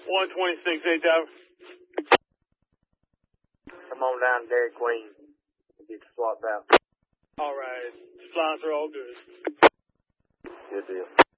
126, 8 Tower. Come on down to Dairy Queen. Get your swapped out. All right. Supplies are all good. Good deal.